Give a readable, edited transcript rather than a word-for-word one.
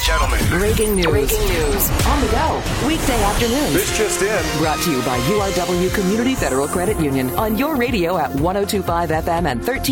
gentlemen. Breaking news. On the go. Weekday afternoons. This just in. Brought to you by URW Community Federal Credit Union on your radio at 102.5 FM and 13.